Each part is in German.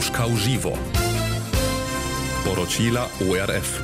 Mosca v živo. Poročila ORF.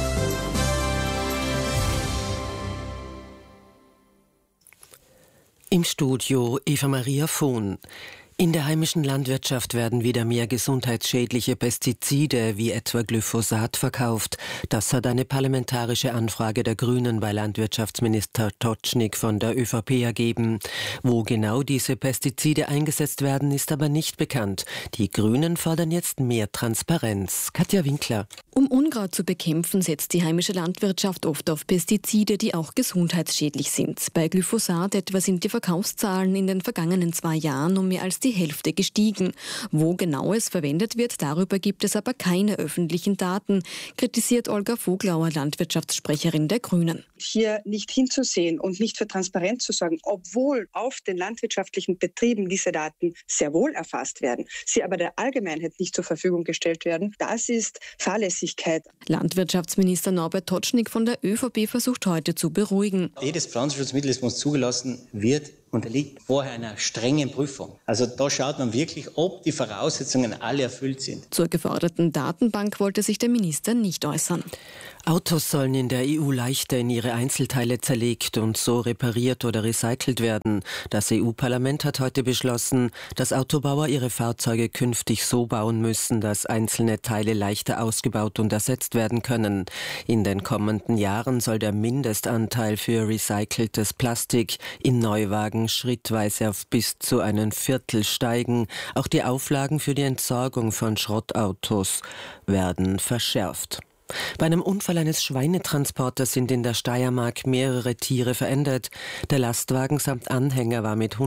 Im Studio Eva Maria Vohn. In der heimischen Landwirtschaft werden wieder mehr gesundheitsschädliche Pestizide wie etwa Glyphosat verkauft. Das hat eine parlamentarische Anfrage der Grünen bei Landwirtschaftsminister Totschnig von der ÖVP ergeben. Wo genau diese Pestizide eingesetzt werden, ist aber nicht bekannt. Die Grünen fordern jetzt mehr Transparenz. Katja Winkler. Um Unkraut zu bekämpfen, setzt die heimische Landwirtschaft oft auf Pestizide, die auch gesundheitsschädlich sind. Bei Glyphosat etwa sind die Verkaufszahlen in den vergangenen 2 Jahren um mehr als die Hälfte gestiegen. Wo genau es verwendet wird, darüber gibt es aber keine öffentlichen Daten, kritisiert Olga Voglauer, Landwirtschaftssprecherin der Grünen. Hier nicht hinzusehen und nicht für Transparenz zu sorgen, obwohl auf den landwirtschaftlichen Betrieben diese Daten sehr wohl erfasst werden, sie aber der Allgemeinheit nicht zur Verfügung gestellt werden, das ist Fahrlässigkeit. Landwirtschaftsminister Norbert Totschnig von der ÖVP versucht heute zu beruhigen. Jedes Pflanzenschutzmittel, das uns zugelassen wird, unterliegt vorher einer strengen Prüfung. Also da schaut man wirklich, ob die Voraussetzungen alle erfüllt sind. Zur geforderten Datenbank wollte sich der Minister nicht äußern. Autos sollen in der EU leichter in ihre Einzelteile zerlegt und so repariert oder recycelt werden. Das EU-Parlament hat heute beschlossen, dass Autobauer ihre Fahrzeuge künftig so bauen müssen, dass einzelne Teile leichter ausgebaut und ersetzt werden können. In den kommenden Jahren soll der Mindestanteil für recyceltes Plastik in Neuwagen schrittweise auf bis zu 1/4 steigen. Auch die Auflagen für die Entsorgung von Schrottautos werden verschärft. Bei einem Unfall eines Schweinetransporters sind in der Steiermark mehrere Tiere verendet. Der Lastwagen samt Anhänger war mit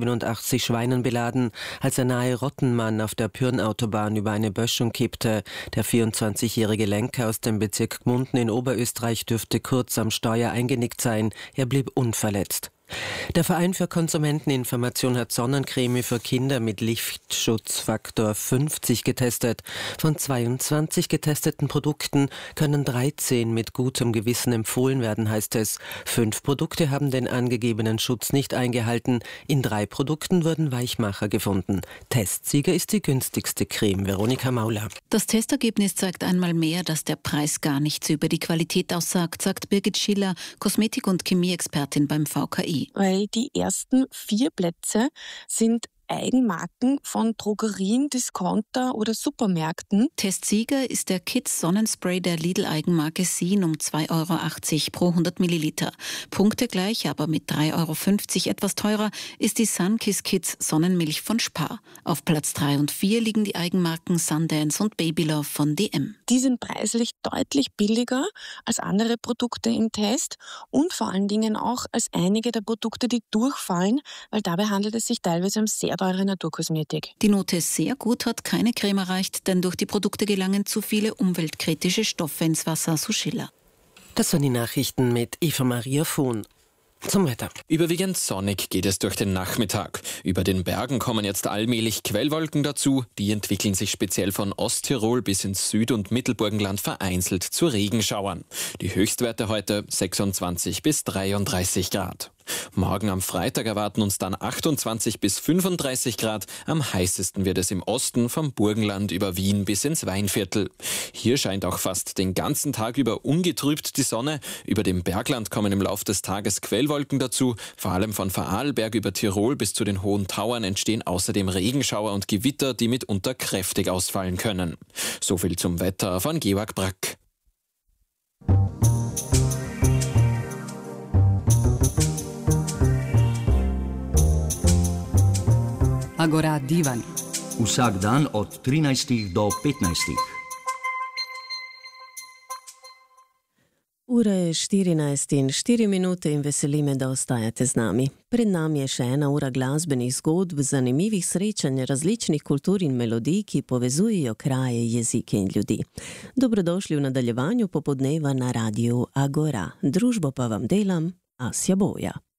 187 Schweinen beladen, als er nahe Rottenmann auf der Pyrnautobahn über eine Böschung kippte. Der 24-jährige Lenker aus dem Bezirk Gmunden in Oberösterreich dürfte kurz am Steuer eingenickt sein. Er blieb unverletzt. Der Verein für Konsumenteninformation hat Sonnencreme für Kinder mit Lichtschutzfaktor 50 getestet. Von 22 getesteten Produkten können 13 mit gutem Gewissen empfohlen werden, heißt es. 5 Produkte haben den angegebenen Schutz nicht eingehalten. In 3 Produkten wurden Weichmacher gefunden. Testsieger ist die günstigste Creme. Veronika Mauler. Das Testergebnis zeigt einmal mehr, dass der Preis gar nichts über die Qualität aussagt, sagt Birgit Schiller, Kosmetik- und Chemieexpertin beim VKI. Weil die ersten 4 Plätze sind Eigenmarken von Drogerien, Discounter oder Supermärkten. Testsieger ist der Kids Sonnenspray der Lidl-Eigenmarke Sien um 2,80 € pro 100 Milliliter. Punktegleich, aber mit 3,50 € etwas teurer, ist die Sunkiss Kids Sonnenmilch von Spar. Auf Platz 3 und 4 liegen die Eigenmarken Sundance und Babylove von DM. Die sind preislich deutlich billiger als andere Produkte im Test und vor allen Dingen auch als einige der Produkte, die durchfallen, weil dabei handelt es sich teilweise um sehr teure Naturkosmetik. Die Note sehr gut hat keine Creme erreicht, denn durch die Produkte gelangen zu viele umweltkritische Stoffe ins Wasser, so Schiller. Das waren die Nachrichten mit Eva Maria Vohn. Zum Wetter. Überwiegend sonnig geht es durch den Nachmittag. Über den Bergen kommen jetzt allmählich Quellwolken dazu. Die entwickeln sich speziell von Osttirol bis ins Süd- und Mittelburgenland vereinzelt zu Regenschauern. Die Höchstwerte heute 26 bis 33 Grad. Morgen am Freitag erwarten uns dann 28 bis 35 Grad. Am heißesten wird es im Osten vom Burgenland über Wien bis ins Weinviertel. Hier scheint auch fast den ganzen Tag über ungetrübt die Sonne. Über dem Bergland kommen im Laufe des Tages Quellwolken dazu. Vor allem von Vorarlberg über Tirol bis zu den Hohen Tauern entstehen außerdem Regenschauer und Gewitter, die mitunter kräftig ausfallen können. So viel zum Wetter von Georg Brack. Agora Divan. Vsak dan od 13 do 15. Ura je 14 in 4 minute in veseli me, da ostajate z nami. Pred nami je še ena ura glasbenih zgodb, zanimivih srečanj različnih kultur in melodij, ki povezujejo kraje, jezike in ljudi. Dobrodošli v nadaljevanju popodneva na radiu Agora. Družbo pa vam delam Asja Boja.